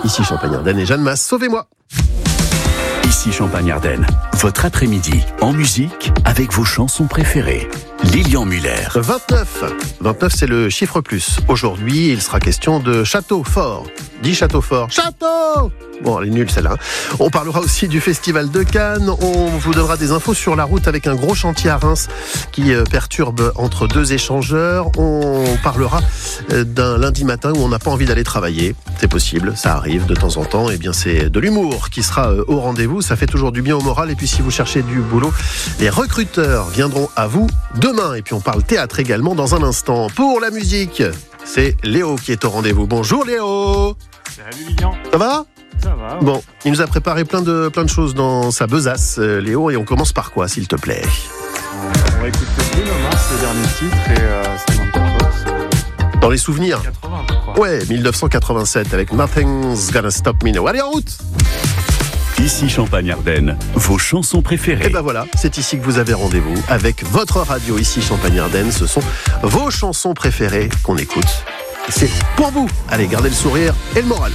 Ici Champagne-Ardenne et Jeanne Masse, sauvez-moi. Ici Champagne-Ardenne, votre après-midi en musique avec vos chansons préférées. Lilian Muller. 29, c'est le chiffre plus. Aujourd'hui, il sera question de château fort. Dis château fort. Château! Bon, elle est nulle celle-là. On parlera aussi du Festival de Cannes. On vous donnera des infos sur la route avec un gros chantier à Reims qui perturbe entre deux échangeurs. On parlera d'un lundi matin où on n'a pas envie d'aller travailler. C'est possible, ça arrive de temps en temps. Eh bien, c'est de l'humour qui sera au rendez-vous. Ça fait toujours du bien au moral. Et puis, si vous cherchez du boulot, les recruteurs viendront à vous demain. Et puis, on parle théâtre également dans un instant. Pour la musique, c'est Léo qui est au rendez-vous. Bonjour Léo. Salut Lilian. Ça va ? Ça va. Bon, il nous a préparé plein de choses dans sa besace, Léo, et on commence par quoi, s'il te plaît ? On va écouter Bruno Mars, le dernier titre, et Samantha Fox. Dans les souvenirs ? 80, je crois. Ouais, 1987, avec Nothing's Gonna Stop Me Now. Allez, en route ! Ici Champagne-Ardenne, vos chansons préférées. Et ben voilà, c'est ici que vous avez rendez-vous avec votre radio, ici Champagne-Ardenne. Ce sont vos chansons préférées qu'on écoute. C'est pour vous. Allez, gardez le sourire et le moral.